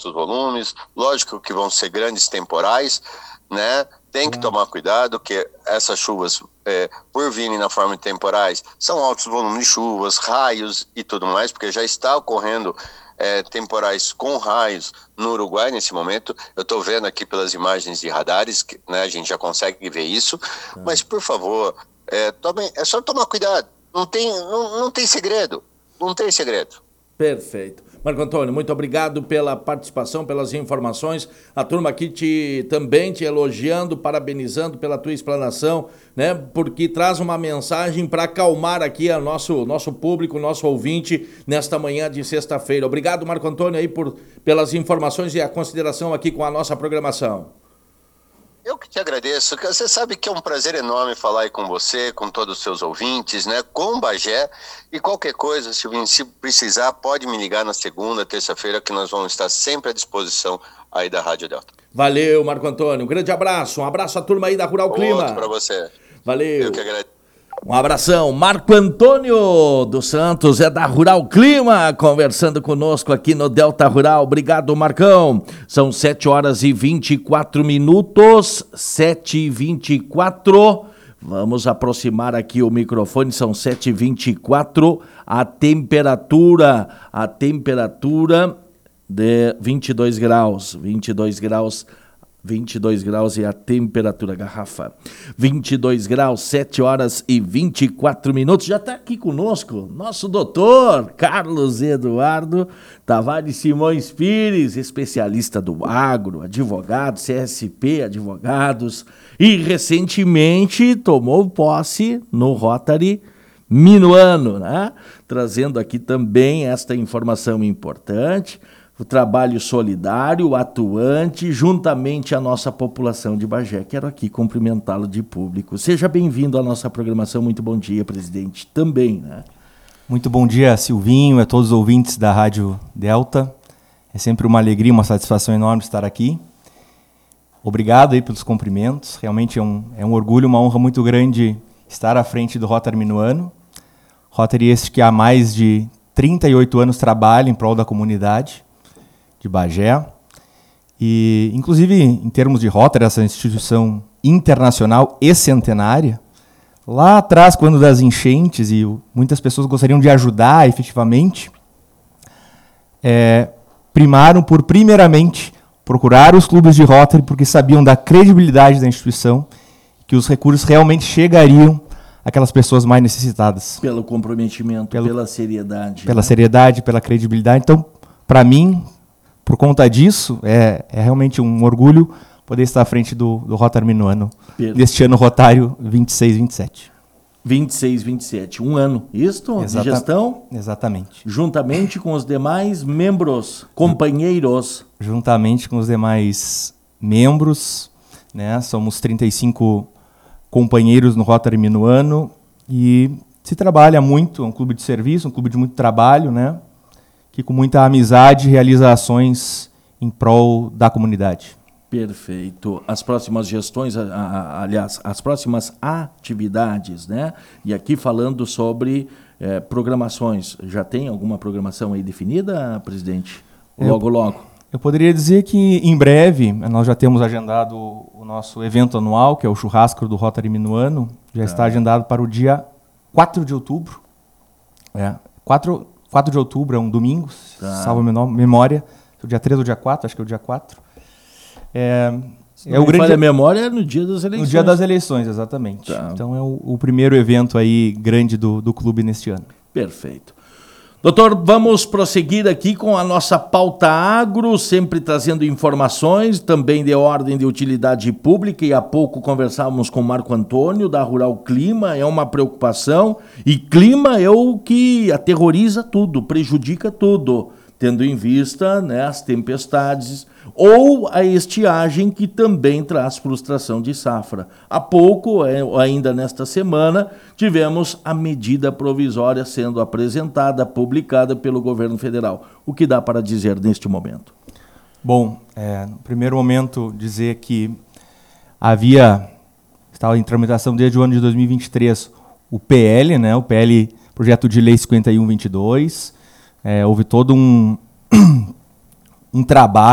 altos volumes, lógico que vão ser grandes temporais, né? Tem que tomar cuidado, que essas chuvas, por virem na forma de temporais, são altos volumes de chuvas, raios e tudo mais, porque já está ocorrendo temporais com raios no Uruguai nesse momento. Eu estou vendo aqui pelas imagens de radares, né, a gente já consegue ver isso, mas por favor, é só tomar cuidado, não tem segredo, não tem segredo. Perfeito. Marco Antônio, muito obrigado pela participação, pelas informações. A turma aqui também te elogiando, parabenizando pela tua explanação, né? Porque traz uma mensagem para acalmar aqui o nosso público, nosso ouvinte, nesta manhã de sexta-feira. Obrigado, Marco Antônio, aí pelas informações e a consideração aqui com a nossa programação. Eu que te agradeço. Você sabe que é um prazer enorme falar aí com você, com todos os seus ouvintes, né? Com o Bagé. E qualquer coisa, Silvinho, se precisar, pode me ligar na segunda, terça-feira, que nós vamos estar sempre à disposição aí da Rádio Delta. Valeu, Marco Antônio. Um grande abraço. Um abraço à turma aí da Rural Clima. Outro para você. Valeu. Eu que agradeço. Um abração, Marco Antônio dos Santos, é da Rural Clima, conversando conosco aqui no Delta Rural. Obrigado, Marcão. São 7h24, 7h24. Vamos aproximar aqui o microfone, são 7h24. A temperatura de 22 graus, 22 graus e a temperatura, garrafa. 22 graus, 7h24. Já está aqui conosco nosso doutor Carlos Eduardo Tavares Simões Pires, especialista do agro, advogado, CSP, advogados, e recentemente tomou posse no Rotary Minuano, né? Trazendo aqui também esta informação importante. O trabalho solidário, atuante, juntamente à nossa população de Bagé. Quero aqui cumprimentá-lo de público. Seja bem-vindo à nossa programação. Muito bom dia, presidente. Também, né? Muito bom dia, Silvinho, a todos os ouvintes da Rádio Delta. É sempre uma alegria, uma satisfação enorme estar aqui. Obrigado aí pelos cumprimentos. Realmente é um orgulho, uma honra muito grande estar à frente do Rotary Minuano. Rotary este que há mais de 38 anos trabalha em prol da comunidade de Bagé, e inclusive em termos de Rotary, essa instituição internacional e centenária, lá atrás, quando das enchentes, e muitas pessoas gostariam de ajudar efetivamente, primaram por, primeiramente, procurar os clubes de Rotary, porque sabiam da credibilidade da instituição, que os recursos realmente chegariam àquelas pessoas mais necessitadas. Pelo comprometimento, pela seriedade. Pela seriedade, pela credibilidade. Então, para mim, por conta disso, é realmente um orgulho poder estar à frente do Rotary Minuano, deste ano rotário 26-27. 26-27, um ano, isto? De gestão? Exatamente. Juntamente com os demais membros, companheiros. Juntamente com os demais membros, né? Somos 35 companheiros no Rotary Minuano e se trabalha muito, é um clube de serviço, um clube de muito trabalho, né? Que com muita amizade realiza ações em prol da comunidade. Perfeito. As próximas gestões, aliás, as próximas atividades, né? E aqui falando sobre programações. Já tem alguma programação aí definida, presidente? Logo. Eu poderia dizer que em breve nós já temos agendado o nosso evento anual, que é o churrasco do Rotary Minuano. Já está agendado para o dia 4 de outubro. 4 de outubro é um domingo, salvo a memória. O dia 3 ou dia 4, acho que é o dia 4. O grande memória é no dia das eleições. No dia das eleições, exatamente. Tá. Então é o primeiro evento aí grande do clube neste ano. Perfeito. Doutor, vamos prosseguir aqui com a nossa pauta agro, sempre trazendo informações, também de ordem de utilidade pública, e há pouco conversávamos com o Marco Antônio, da Rural Clima, é uma preocupação, e clima é o que aterroriza tudo, prejudica tudo, tendo em vista, né, as tempestades ou a estiagem, que também traz frustração de safra. Há pouco, ainda nesta semana, tivemos a medida provisória sendo apresentada, publicada pelo governo federal. O que dá para dizer neste momento? Bom, no primeiro momento, dizer que estava em tramitação desde o ano de 2023 o PL, né, o PL, Projeto de Lei 5122, houve todo um trabalho